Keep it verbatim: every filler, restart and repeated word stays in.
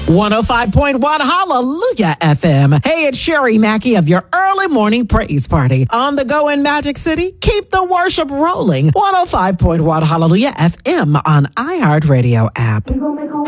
one oh five point one Hallelujah F M. Hey, it's Sherry Mackey of your early morning praise party. On the go in Magic City, keep the worship rolling. one oh five point one Hallelujah F M on iHeartRadio app.